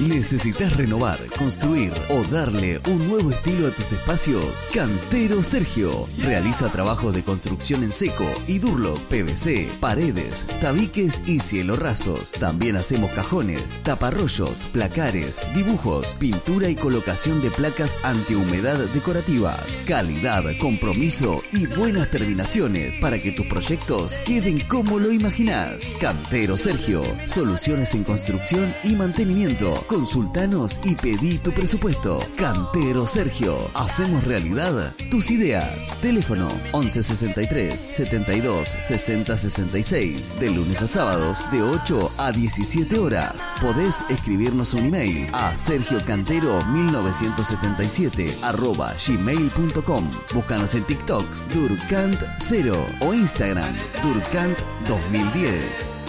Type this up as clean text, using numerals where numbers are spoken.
¿Necesitas renovar, construir o darle un nuevo estilo a tus espacios? Cantero Sergio realiza trabajos de construcción en seco y Durlock, PVC, paredes, tabiques y cielo rasos. También hacemos cajones, taparrollos, placares, dibujos, pintura y colocación de placas antihumedad decorativas. Calidad, compromiso y buenas terminaciones para que tus proyectos queden como lo imaginás. Cantero Sergio, soluciones en construcción y mantenimiento. Consultanos y pedí tu presupuesto. Cantero Sergio, hacemos realidad tus ideas. Teléfono 1163 72 60 66, de lunes a sábados de 8 a 17 horas. Podés escribirnos un email a sergiocantero1977@gmail.com. Búscanos en TikTok Durkant0 o Instagram Durkant2010.